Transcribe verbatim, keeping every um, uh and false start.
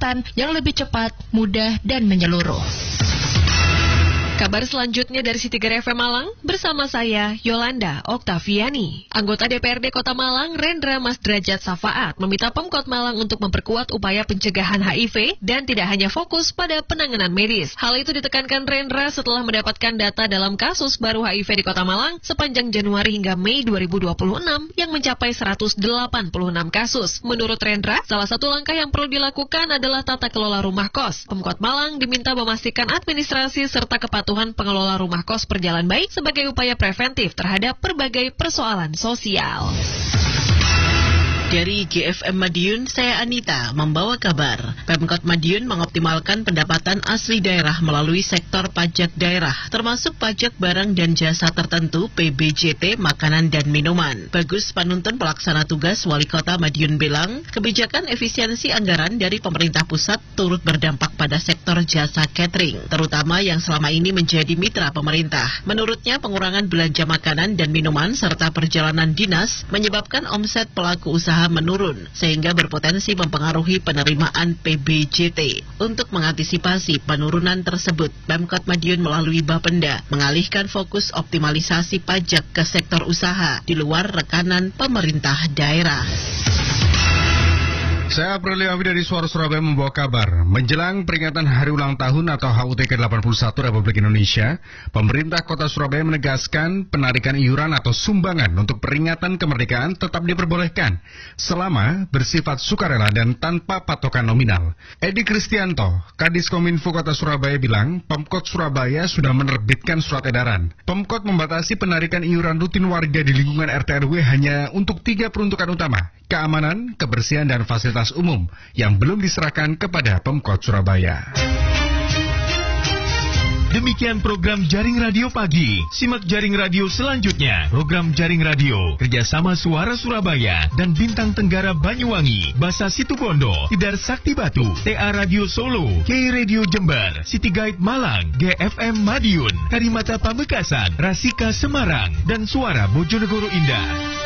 kesehatan yang lebih cepat, mudah, dan menyeluruh. Kabar selanjutnya dari City F M Malang bersama saya, Yolanda Oktaviani. Anggota D P R D Kota Malang, Rendra Mas Derajat Safaat, meminta Pemkot Malang untuk memperkuat upaya pencegahan H I V dan tidak hanya fokus pada penanganan medis. Hal itu ditekankan Rendra setelah mendapatkan data dalam kasus baru H I V di Kota Malang sepanjang Januari hingga Mei dua ribu dua puluh enam yang mencapai seratus delapan puluh enam kasus. Menurut Rendra, salah satu langkah yang perlu dilakukan adalah tata kelola rumah kos. Pemkot Malang diminta memastikan administrasi serta kepatuhan pengelola rumah kos berjalan baik sebagai upaya preventif terhadap berbagai persoalan sosial. Dari G F M Madiun, saya Anita membawa kabar. Pemkot Madiun mengoptimalkan pendapatan asli daerah melalui sektor pajak daerah, termasuk pajak barang dan jasa tertentu P B J T makanan dan minuman. Bagus Panuntun Pelaksana Tugas Wali Kota Madiun bilang, kebijakan efisiensi anggaran dari pemerintah pusat turut berdampak pada sektor jasa catering, terutama yang selama ini menjadi mitra pemerintah. Menurutnya, pengurangan belanja makanan dan minuman serta perjalanan dinas menyebabkan omset pelaku usaha menurun, sehingga berpotensi mempengaruhi penerimaan P B J T. Untuk mengantisipasi penurunan tersebut, Pemkot Madiun melalui Bapenda mengalihkan fokus optimalisasi pajak ke sektor usaha di luar rekanan pemerintah daerah. Saya Aprili Awi dari Suara Surabaya membawa kabar. Menjelang peringatan Hari Ulang Tahun atau H U T ke delapan puluh satu Republik Indonesia, pemerintah Kota Surabaya menegaskan penarikan iuran atau sumbangan untuk peringatan kemerdekaan tetap diperbolehkan selama bersifat sukarela dan tanpa patokan nominal. Edi Kristianto, Kadis Kominfo Kota Surabaya bilang, Pemkot Surabaya sudah menerbitkan surat edaran. Pemkot membatasi penarikan iuran rutin warga di lingkungan R T R W hanya untuk tiga peruntukan utama: keamanan, kebersihan, dan fasilitas umum yang belum diserahkan kepada Pemkot Surabaya. Demikian program Jaring Radio Pagi. Simak Jaring Radio selanjutnya. Program Jaring Radio kerjasama Suara Surabaya dan Bintang Tenggara Banyuwangi, Basa Situbondo, Tidar Sakti Batu, T A Radio Solo, K Radio Jember, City Guide Malang, G F M Madiun, Karimata Pamekasan, Rasika Semarang, dan Suara Bojonegoro Indah.